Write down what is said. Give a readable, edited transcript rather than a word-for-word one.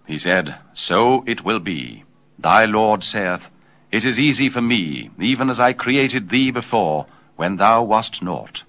He said, So it will be. Thy Lord saith, It is easy for me, even as I created thee before, when thou wast naught.